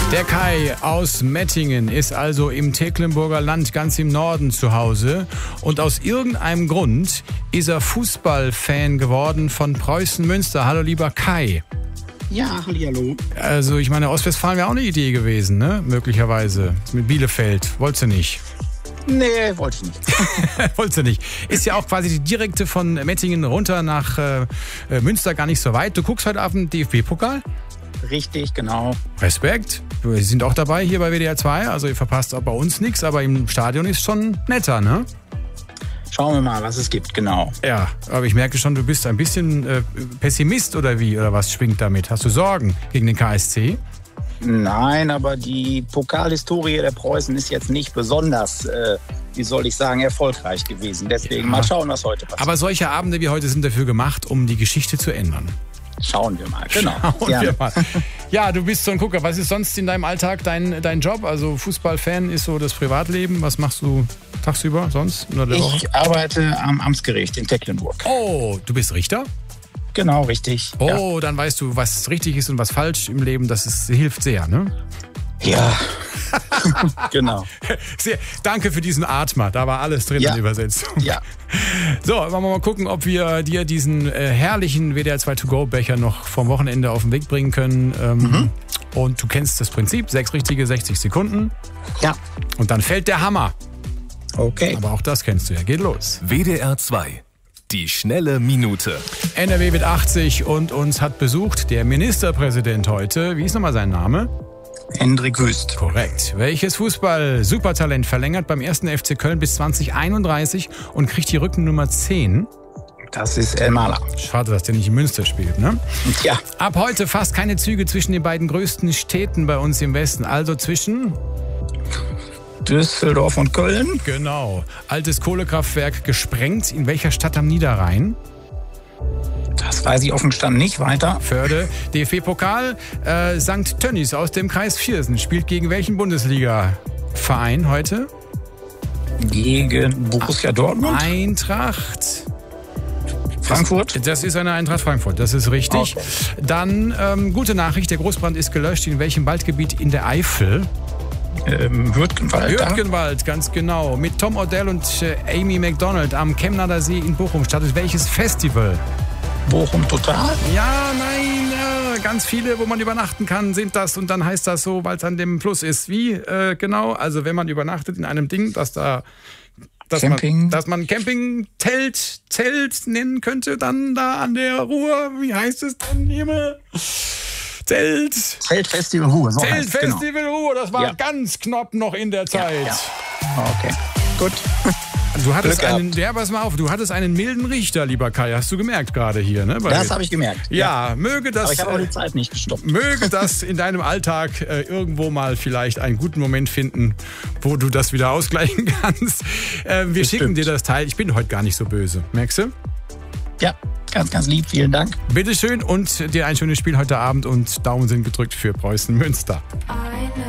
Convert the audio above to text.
Der Kai aus Mettingen ist also im Tecklenburger Land ganz im Norden zu Hause und aus irgendeinem Grund ist er Fußballfan geworden von Preußen Münster. Hallo lieber Kai. Ja, hallo. Also ich meine, Ostwestfalen wäre auch eine Idee gewesen, ne? Möglicherweise. Mit Bielefeld. Wolltest du nicht? Nee, wollte ich nicht. Wolltest du nicht. Ist ja auch quasi die direkte von Mettingen runter nach Münster gar nicht so weit. Du guckst heute auf den DFB-Pokal? Richtig, genau. Respekt. Wir sind auch dabei hier bei WDR 2. Also ihr verpasst auch bei uns nichts, aber im Stadion ist schon netter, ne? Schauen wir mal, was es gibt, genau. Ja, aber ich merke schon, du bist ein bisschen Pessimist oder wie? Oder was schwingt damit? Hast du Sorgen gegen den KSC? Nein, aber die Pokalhistorie der Preußen ist jetzt nicht besonders, wie soll ich sagen, erfolgreich gewesen. Deswegen mal schauen, was heute passiert. Aber solche Abende wie heute sind dafür gemacht, um die Geschichte zu ändern. Schauen wir mal, genau. Schauen wir mal. Ja, du bist so ein Gucker. Was ist sonst in deinem Alltag dein Job? Also Fußballfan ist so das Privatleben. Was machst du tagsüber sonst? Ich arbeite am Amtsgericht in Tecklenburg. Oh, du bist Richter? Genau, richtig. Oh, ja. Dann weißt du, was richtig ist und was falsch im Leben. Hilft sehr, ne? Ja, genau. Sehr, danke für diesen Atmer. Da war alles drin in der Übersetzung. Ja. So, wollen wir mal gucken, ob wir dir diesen herrlichen WDR 2 To-Go-Becher noch vom Wochenende auf den Weg bringen können. Und du kennst das Prinzip, 6 richtige, 60 Sekunden. Ja. Und dann fällt der Hammer. Okay. Aber auch das kennst du ja. Geht los. WDR 2. Die schnelle Minute. NRW wird 80 und uns hat besucht der Ministerpräsident heute. Wie ist nochmal sein Name? Hendrik Wüst. Korrekt. Welches Fußball-Supertalent verlängert beim 1. FC Köln bis 2031 und kriegt die Rückennummer 10? Das ist Elmaler. Schade, dass der nicht in Münster spielt, ne? Ja. Ab heute fast keine Züge zwischen den beiden größten Städten bei uns im Westen. Also zwischen Düsseldorf und Köln. Genau. Altes Kohlekraftwerk gesprengt. In welcher Stadt am Niederrhein? Das weiß ich auf dem Stand nicht. Weiter. Förde. DFB-Pokal. St. Tönnies aus dem Kreis Viersen spielt gegen welchen Bundesliga-Verein heute? Gegen Borussia Dortmund. Eintracht Frankfurt. Das ist eine Eintracht Frankfurt, das ist richtig. Okay. Dann, gute Nachricht, der Großbrand ist gelöscht. In welchem Waldgebiet in der Eifel? Hürtgenwald. Hürtgenwald, ganz genau. Mit Tom Odell und Amy McDonald am Chemnader See in Bochum startet welches Festival? Bochum Total? Ja, nein, ja, ganz viele, wo man übernachten kann, sind das. Und dann heißt das so, weil es an dem Fluss ist. Wie genau? Also wenn man übernachtet in einem Ding, dass man Camping-Zelt nennen könnte, dann da an der Ruhr, wie heißt es denn? Zeltfestival Ruhr. So Zeltfestival Ruhr, das war ganz knapp noch in der Zeit. Ja. Okay, gut. Du hattest du hattest einen milden Richter, lieber Kai, hast du gemerkt gerade hier, ne? Das habe ich gemerkt. Ja, möge das. Aber ich habe auch die Zeit nicht gestoppt. Möge das in deinem Alltag irgendwo mal vielleicht einen guten Moment finden, wo du das wieder ausgleichen kannst. Wir schicken dir das Teil. Ich bin heute gar nicht so böse. Merkst du? Ja, ganz, ganz lieb. Vielen Dank. Bitteschön und dir ein schönes Spiel heute Abend und Daumen sind gedrückt für Preußen Münster.